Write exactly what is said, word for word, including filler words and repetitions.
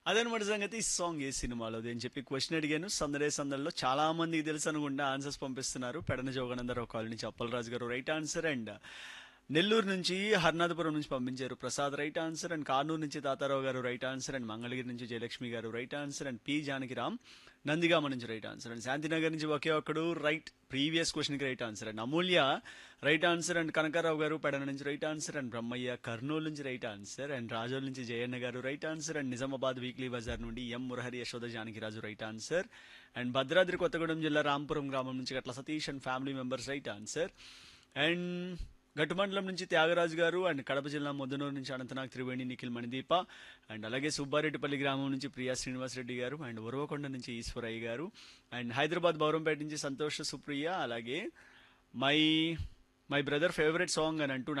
అదనమాట సంగతి. ఈ సాంగ్ ఏ సినిమాలోది అని చెప్పి క్వశ్చన్ అడిగాను. సందడే సందడిలో చాలా మందికి తెలుసు అనుకుంటా ఆన్సర్స్ పంపిస్తున్నారు. పెడన జోగనందరావు కాలనీ నుంచి అప్పలరాజు గారు రైట్ ఆన్సర్, అండ్ నెల్లూరు నుంచి హర్నాథపురం నుంచి పంపించారు Prasad right answer, and Kanuru నుంచి తాతారావు గారు రైట్ ఆన్సర్, అండ్ మంగళగిరి నుంచి జయలక్ష్మి గారు right answer, and P Janakiram Nandigama నుంచి రైట్ ఆన్సర్, అండ్ శాంతినగర్ నుంచి ఒకే ఒక్కడు రైట్ ప్రీవియస్ క్వశ్చన్కి right answer, and Amulya right answer, and Kanakarao గారు పెడన నుంచి right answer, and Brahmaiah Kurnool నుంచి రైట్ ఆన్సర్, అండ్ రాజోల్ నుంచి జయన్న గారు right answer, and Nizamabad weekly Bazar నుండి ఎం Murahari Yashoda Janakiraju right answer, and Bhadradri Kothagudem జిల్లా రాంపురం గ్రామం నుంచి గట్ల Satish and family members right answer, and గట్టుమండలం నుంచి త్యాగరాజు గారు, అండ్ కడప జిల్లా మొద్దనూరు నుంచి అనంతనాగ్ త్రివేణి నిఖిల్ మణిదీప, అండ్ అలాగే సుబ్బారెడ్డిపల్లి గ్రామం నుంచి ప్రియా శ్రీనివాసరెడ్డి గారు, అండ్ ఉరవకొండ నుంచి ఈశ్వరయ్య గారు, అండ్ హైదరాబాద్ బౌరంపేట నుంచి సంతోష్ సుప్రియ, అలాగే my my brother favourite song అని అంటూ